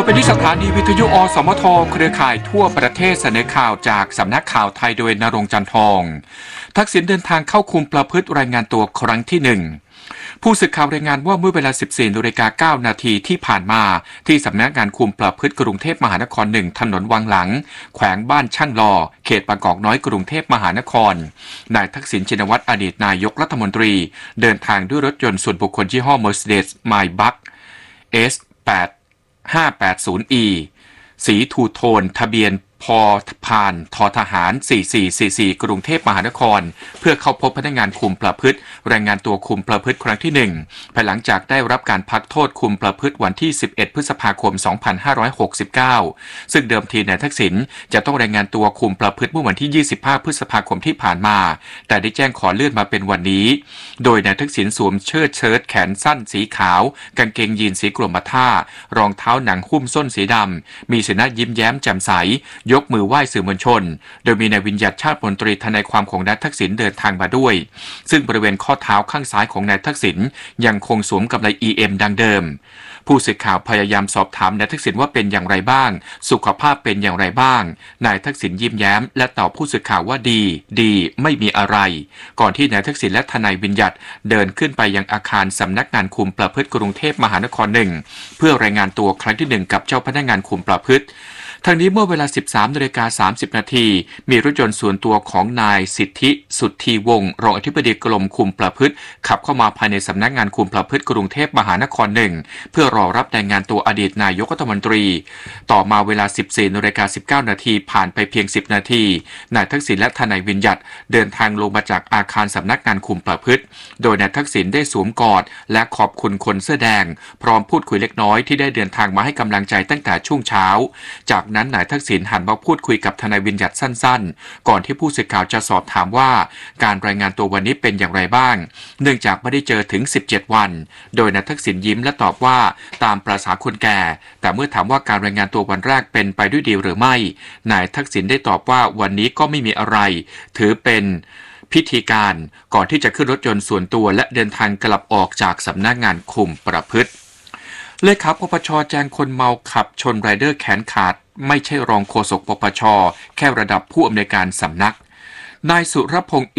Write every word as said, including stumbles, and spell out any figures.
เป็นที่สถานีวิทยุอสมทเครือข่ายทั่วประเทศเสนอข่าวจากสำนักข่าวไทยโดยณรงค์จันทองทักษิณเดินทางเข้าคุมประพฤติรายงานตัวครั้งที่หนึ่งผู้สื่อข่าวรายงานว่าเมื่อเวลา สิบสี่นาฬิกาเก้านาทีที่ผ่านมาที่สำนักงานคุมประพฤติกรุงเทพมหานครหนึ่งถนนวังหลังแขวงบ้านช่างลอเขตบางกอกน้อยกรุงเทพมหานครนายทักษิณชินวัตรอดีตนายกรัฐมนตรีเดินทางด้วยรถยนต์ส่วนบุคคลยี่ห้อ Mercedes-Maybach เอส แปด ห้าแปดศูนย์ อี สีทูโทนทะเบียนพอพานทอทหารสี่สี่สี่สี่กรุงเทพมหานครเพื่อเข้าพบพนักงานคุมประพฤติรายงานตัวคุมประพฤติครั้งที่หนึ่งภายหลังจากได้รับการพักโทษคุมประพฤติวันที่สิบเอ็ดพฤษภาคมสองพันห้าร้อยหกสิบเก้าซึ่งเดิมทีนายทักษิณจะต้องรายงานตัวคุมประพฤติเมื่อวันที่ยี่สิบห้าพฤษภาคมที่ผ่านมาแต่ได้แจ้งขอเลื่อนมาเป็นวันนี้โดยนายทักษิณสวมเชิ้ตเชิ้ตแขนสั้นสีขาวกางเกงยีนสีกรมท่ารองเท้าหนังหุ้มส้นสีดำมีสีหน้ายิ้มแย้มแจ่มใสยกมือไหว้สื่อมวลชนโดยมีนายวิญญัติชาติมนตรีทนายความของนายทักษิณเดินทางมาด้วยซึ่งบริเวณข้อเท้าข้างซ้ายของนายทักษิณยังคงสวมกำไล อี เอ็ม ดังเดิมผู้สื่อข่าวพยายามสอบถามนายทักษิณว่าเป็นอย่างไรบ้างสุขภาพเป็นอย่างไรบ้างนายทักษิณยิ้มแย้มและตอบผู้สื่อข่าวว่าดีดีไม่มีอะไรก่อนที่นายทักษิณและทนายวิญญัติเดินขึ้นไปยังอาคารสำนักงานคุมประพฤติกรุงเทพมหานครหนึ่งเพื่อรายงานตัวครั้งที่หนึ่งกับเจ้าพนักงานคุมประพฤติทางนี้เมื่อเวลา สิบสามนาฬิกาสามสิบนาทีมีรถยนต์ส่วนตัวของนายสิทธิสุทธีวงศ์รองอธิบดีกรมคุมประพฤติขับเข้ามาภายในสำนักงานคุมประพฤติกรุงเทพมหานครหนึ่งเพื่อรอรับรายงานตัวอดีตนายกรัฐมนตรีต่อมาเวลา สิบสี่นาฬิกาสิบเก้านาทีผ่านไปเพียงสิบนาทีนายทักษิณและทนายวิญญัติเดินทางลงมาจากอาคารสำนักงานคุมประพฤติโดยนายทักษิณได้สวมกอดและขอบคุณคนเสื้อแดงพร้อมพูดคุยเล็กน้อยที่ได้เดินทางมาให้กำลังใจตั้งแต่ช่วงเช้าจากนั้นนายทักษิณหันมาพูดคุยกับทนายวิญญัติสั้นๆก่อนที่ผู้สื่อข่าวจะสอบถามว่าการรายงานตัววันนี้เป็นอย่างไรบ้างเนื่องจากไม่ได้เจอถึงสิบเจ็ดวันโดยนายทักษิณยิ้มและตอบว่าตามประสาคนแก่แต่เมื่อถามว่าการรายงานตัววันแรกเป็นไปด้วยดีหรือไม่นายทักษิณได้ตอบว่าวันนี้ก็ไม่มีอะไรถือเป็นพิธีการก่อนที่จะขึ้นรถยนต์ส่วนตัวและเดินทางกลับออกจากสำนักงานคุมประพฤติเลขาปปช.แจ้งคนเมาขับชนไรเดอร์แขนขาดไม่ใช่รองโฆษกปปช.แค่ระดับผู้อำนวยการสำนักนายสุรพงษ์